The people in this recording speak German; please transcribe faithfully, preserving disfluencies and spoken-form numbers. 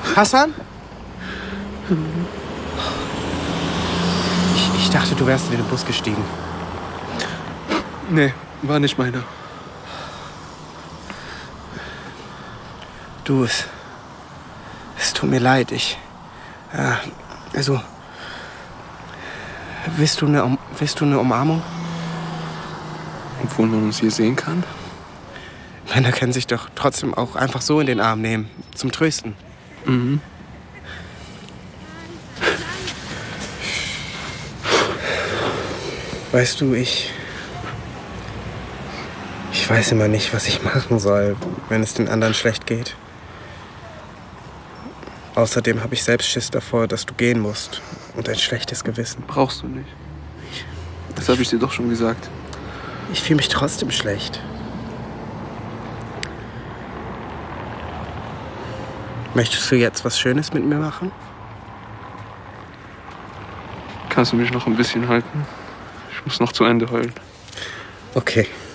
Hassan? Ich, ich dachte, du wärst in den Bus gestiegen. Nee, war nicht meiner. Du, es, es tut mir leid. Ich, äh, also, willst du eine, um, willst du eine Umarmung? Obwohl man uns hier sehen kann? Männer können sich doch trotzdem auch einfach so in den Arm nehmen, zum Trösten. Mhm. Weißt du, ich... Ich weiß immer nicht, was ich machen soll, wenn es den anderen schlecht geht. Außerdem habe ich selbst Schiss davor, dass du gehen musst und ein schlechtes Gewissen. Brauchst du nicht. Das habe ich dir doch schon gesagt. Ich fühle mich trotzdem schlecht. Möchtest du jetzt was Schönes mit mir machen? Kannst du mich noch ein bisschen halten? Ich muss noch zu Ende heulen. Okay.